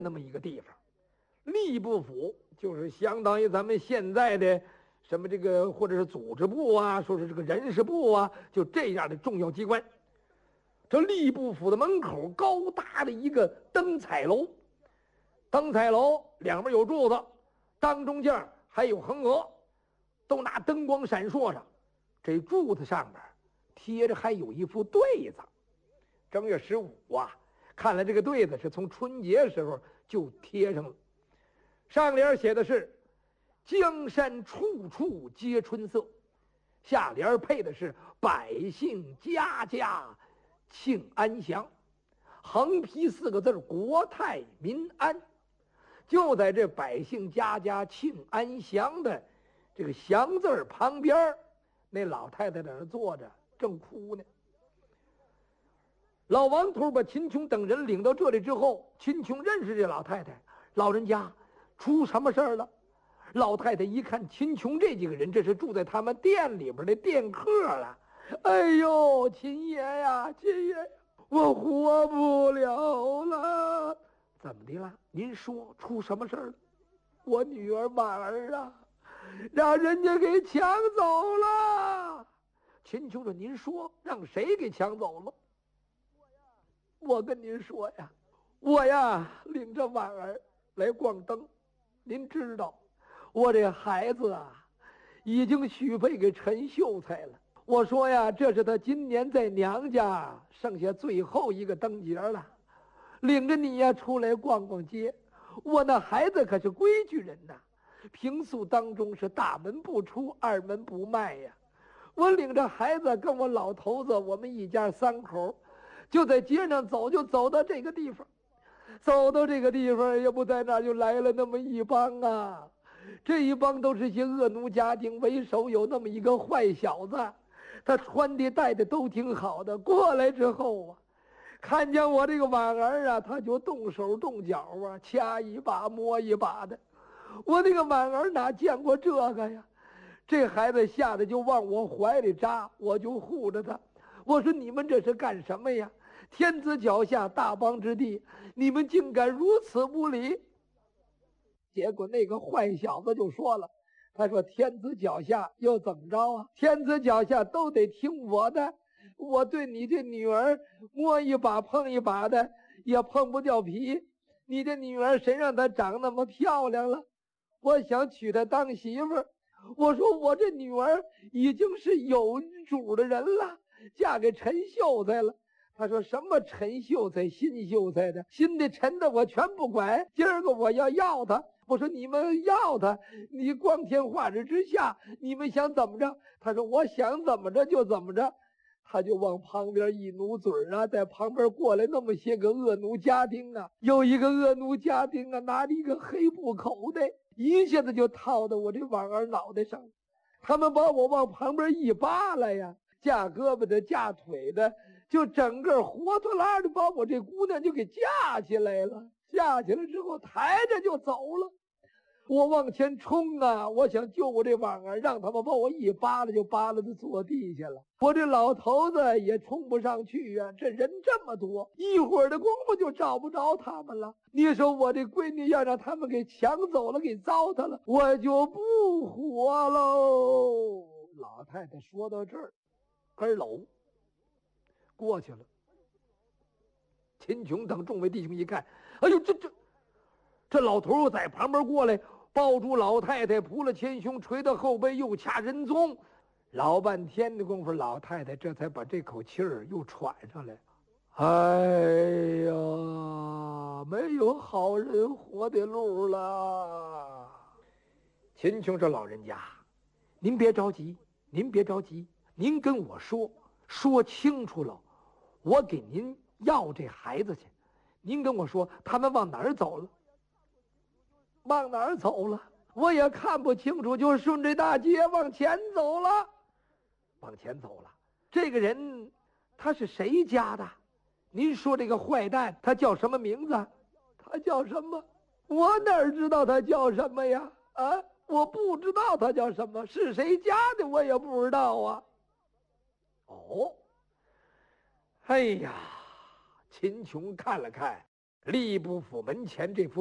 那么一个地方。吏部府就是相当于咱们现在的什么这个或者是组织部啊，说是这个人事部啊，就这样的重要机关。这吏部府的门口高大的一个灯彩楼，灯彩楼两边有柱子，当中间还有横额，都拿灯光闪烁着。这柱子上面贴着还有一副对子，正月15啊，看来这个对子是从春节时候就贴上了。上联写的是江山处处皆春色，下联配的是百姓家家庆安祥，横批4个字国泰民安。就在这百姓家家庆安祥的这个祥字旁边，那老太太在那坐着正哭呢。老王头把秦琼等人领到这里之后，秦琼认识这老太太，老人家出什么事儿了？老太太一看秦琼这几个人，这是住在他们店里边的店客了。哎呦，秦爷呀，秦爷呀，我活不了了！怎么的了？您说出什么事儿了？我女儿婉儿啊，让人家给抢走了。秦琼说：“您说让谁给抢走了？”我跟您说呀，我呀领着婉儿来逛灯，您知道，我这孩子啊，已经许配给陈秀才了。我说呀，这是他今年在娘家剩下最后一个灯节了，领着你呀出来逛逛街。我那孩子可是规矩人呐，平素当中是大门不出，二门不迈呀。我领着孩子跟我老头子，我们一家3口，就在街上走，就走到这个地方。走到这个地方，也不在那儿就来了那么一帮啊，这一帮都是些恶奴家丁，为首有那么一个坏小子，他穿的戴的都挺好的，过来之后啊，看见我这个婉儿啊，他就动手动脚啊，掐一把摸一把的。我那个婉儿哪见过这个呀？这孩子吓得就往我怀里扎，我就护着他。我说：“你们这是干什么呀？天子脚下，大邦之地，你们竟敢如此无礼！”结果那个坏小子就说了，他说：“天子脚下又怎么着啊？天子脚下都得听我的，我对你这女儿摸一把碰一把的，也碰不掉皮。你这女儿谁让她长那么漂亮了？我想娶她当媳妇儿。我说我这女儿已经是有主的人了，嫁给陈秀才了。”他说：“什么陈秀才、新秀才的，新的陈的我全不管，今儿个我要他。”我说：“你们要他，你光天化日之下，你们想怎么着？”他说：“我想怎么着就怎么着。”他就往旁边一努嘴啊，在旁边过来那么些个恶奴家丁啊，有一个恶奴家丁啊，拿着一个黑布口袋，一下子就套到我这婉儿脑袋上。他们把我往旁边一扒拉呀，架胳膊的、架腿的，就整个活脱拉的把我这姑娘就给架起来了。架起来之后，抬着就走了。我往前冲啊，我想救我这婉儿，让他们把我一扒拉就扒拉的坐地下了。我这老头子也冲不上去啊，这人这么多，一会儿的功夫就找不着他们了。你说我这闺女要让他们给抢走了，给糟蹋了，我就不活喽。老太太说到这儿，根搂过去了。秦琼等众位弟兄一看，哎呦，这老头在旁边过来，抱住老太太，扑了前胸，捶到后背，又掐人中。老半天的功夫，老太太这才把这口气儿又喘上来。哎呀，没有好人活的路了。秦琼说：“老人家，您别着急，您别着急，您跟我说清楚了，我给您要这孩子去。您跟我说他们往哪儿走了？往哪儿走了？我也看不清楚，就顺着大街往前走了。往前走了。这个人他是谁家的？您说这个坏蛋他叫什么名字？他叫什么？我哪知道他叫什么呀？啊，我不知道他叫什么，是谁家的我也不知道啊。哦，哎呀，秦琼看了看吏部府门前这幅